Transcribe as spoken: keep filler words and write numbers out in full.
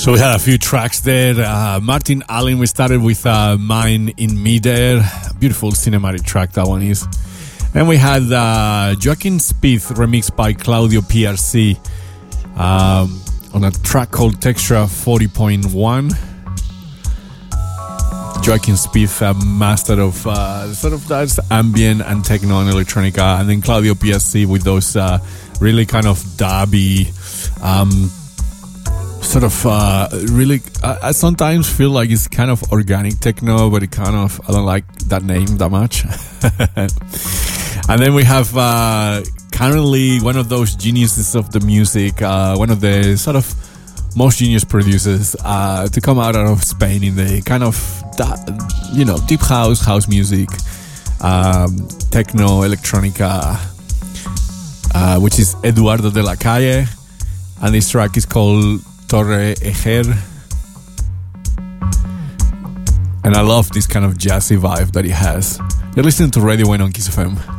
So we had a few tracks there. Uh, Martin Allen, we started with uh, Mine in Midair. Beautiful cinematic track that one is. Then we had uh, Joaquin Spieth remixed by Claudio P R C um, on a track called Textra forty point one. Joaquin Spieth, a master of uh, sort of that's ambient and techno and electronica, and then Claudio P R C with those uh, really kind of dubby, um, sort of uh, really. I, I sometimes feel like it's kind of organic techno, but it kind of I don't like that name that much. And then we have uh, currently one of those geniuses of the music, uh, one of the sort of most genius producers uh, to come out of Spain in the kind of, you know, deep house, house music, um, techno, electronica, uh, which is Eduardo de la Calle. And this track is called Torre Eger. And I love this kind of jazzy vibe that he has. You're listening to Radio One on Kiss F M.